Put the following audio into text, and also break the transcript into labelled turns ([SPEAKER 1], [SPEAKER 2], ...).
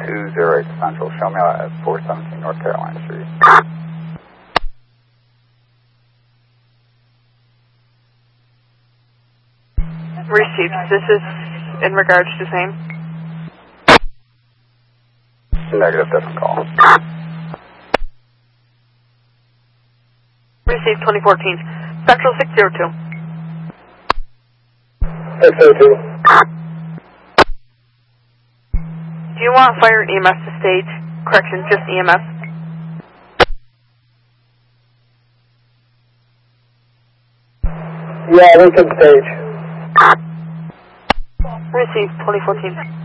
[SPEAKER 1] 208 Central. Show me out at 417 North Carolina Street.
[SPEAKER 2] Received. This is in regards to same.
[SPEAKER 1] Negative, different call.
[SPEAKER 2] Received 2014. Central 602.
[SPEAKER 3] 602.
[SPEAKER 2] Do you want fire and EMS to stage? Correction, just EMS.
[SPEAKER 3] Yeah, we can stage.
[SPEAKER 2] Received 2014.